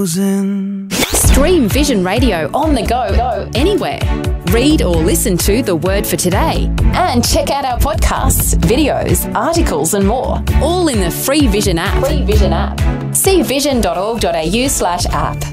frozen. Stream Vision Radio on the go, anywhere. Read or listen to The Word for Today. And check out our podcasts, videos, articles and more. All in the free Vision app. See vision.org.au/app.